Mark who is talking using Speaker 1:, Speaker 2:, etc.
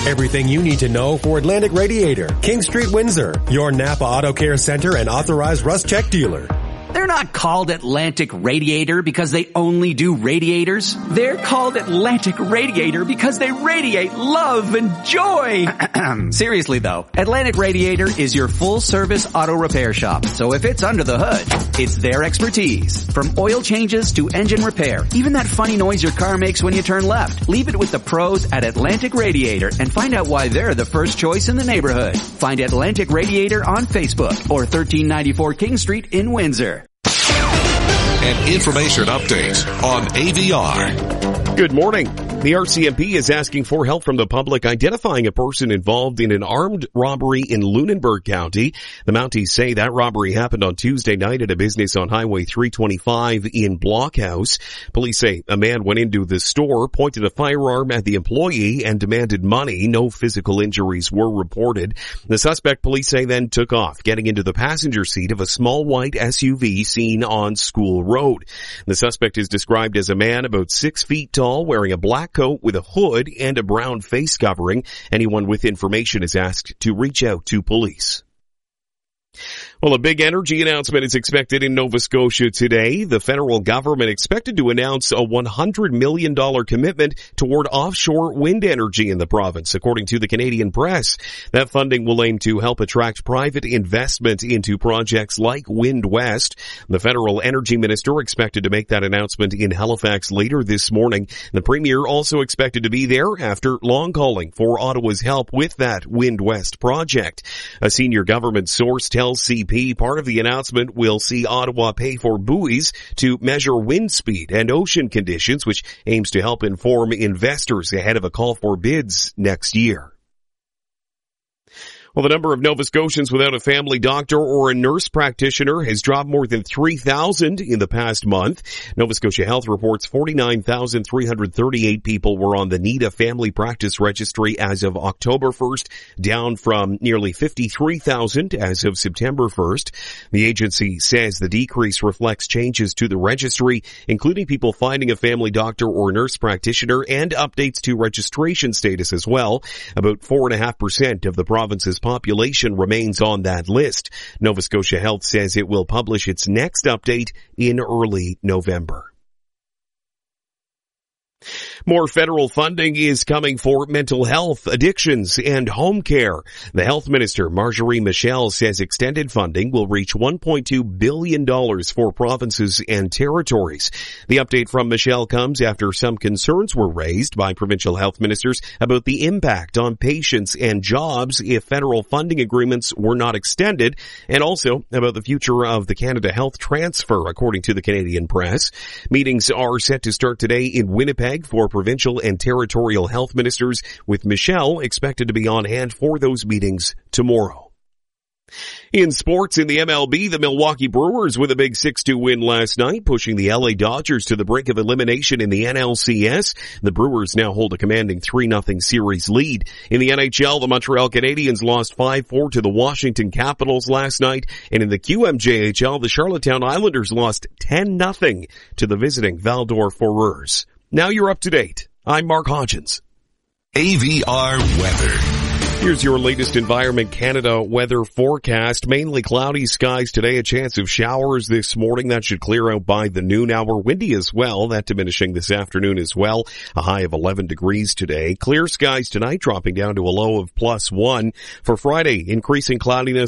Speaker 1: Everything you need to know for Atlantic Radiator, King Street, Windsor, your Napa Auto Care Center and authorized Rust Check dealer.
Speaker 2: They're not called Atlantic Radiator because they only do radiators. They're called Atlantic Radiator because they radiate love and joy. Seriously though, Atlantic Radiator is your full-service auto repair shop. So if it's under the hood, it's their expertise. From oil changes to engine repair, even that funny noise your car makes when you turn left. Leave it with the pros at Atlantic Radiator and find out why they're the first choice in the neighborhood. Find Atlantic Radiator on Facebook or 1394 King Street in Windsor.
Speaker 3: An information update on AVR.
Speaker 4: Good morning. The RCMP is asking for help from the public identifying a person involved in an armed robbery in Lunenburg County. The Mounties say that robbery happened on Tuesday night at a business on Highway 325 in Blockhouse. Police say a man went into the store, pointed a firearm at the employee, and demanded money. No physical injuries were reported. The suspect, police say, then took off, getting into the passenger seat of a small white SUV seen on School Road. The suspect is described as a man about 6 feet tall, wearing a black coat with a hood and a brown face covering. Anyone with information is asked to reach out to police. Well, a big energy announcement is expected in Nova Scotia today. The federal government expected to announce a $100 million commitment toward offshore wind energy in the province, according to the Canadian Press. That funding will aim to help attract private investment into projects like Wind West. The federal energy minister expected to make that announcement in Halifax later this morning. The premier also expected to be there after long calling for Ottawa's help with that Wind West project. A senior government source tells CP part of the announcement will see Ottawa pay for buoys to measure wind speed and ocean conditions, which aims to help inform investors ahead of a call for bids next year. Well, the number of Nova Scotians without a family doctor or a nurse practitioner has dropped more than 3,000 in the past month. Nova Scotia Health reports 49,338 people were on the NIDA Family Practice Registry as of October 1st, down from nearly 53,000 as of September 1st. The agency says the decrease reflects changes to the registry, including people finding a family doctor or nurse practitioner, and updates to registration status as well. About 4.5% of the province's population remains on that list. Nova Scotia Health says it will publish its next update in early November. More federal funding is coming for mental health, addictions, and home care. The health minister, Marjorie Michel, says extended funding will reach $1.2 billion for provinces and territories. The update from Michel comes after some concerns were raised by provincial health ministers about the impact on patients and jobs if federal funding agreements were not extended, and also about the future of the Canada Health Transfer, according to the Canadian Press. Meetings are set to start today in Winnipeg for provincial and territorial health ministers, with Michel expected to be on hand for those meetings tomorrow. In sports, in the MLB, the Milwaukee Brewers with a big 6-2 win last night, pushing the LA Dodgers to the brink of elimination in the NLCS. The Brewers now hold a commanding 3-0 series lead. In the NHL, the Montreal Canadiens lost 5-4 to the Washington Capitals last night. And in the QMJHL, the Charlottetown Islanders lost 10-0 to the visiting Val-d'Or Foreurs. Now you're up to date. I'm Mark Hodgins.
Speaker 3: AVR weather.
Speaker 4: Here's your latest Environment Canada weather forecast. Mainly cloudy skies today, a chance of showers this morning. That should clear out by the noon hour. Windy as well, that diminishing this afternoon as well. A high of 11 degrees today. Clear skies tonight, dropping down to a low of +1. For Friday, increasing cloudiness